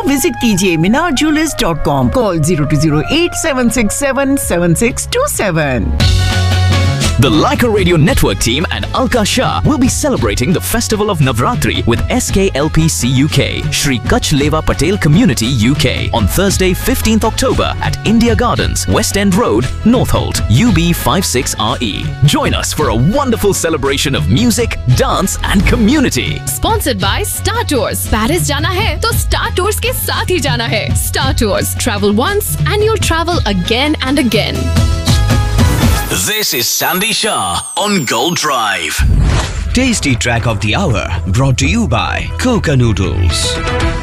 Visit कीजिए minarjewelers.com. Call 0208-767-7627. The Lyca Radio Network team and Alka Shah will be celebrating the Festival of Navratri with SKLPC UK, Shri Kutch Leva Patel Community UK on Thursday 15th October at India Gardens, West End Road, Northolt, UB56RE. Join us for a wonderful celebration of music, dance and community. Sponsored by Star Tours. Paris जाना है तो Star Tours के साथ ही जाना है. Star Tours. Travel once and you'll travel again and again. This is Sandy Shah on Gold Drive. Tasty track of the hour brought to you by Coca Noodles.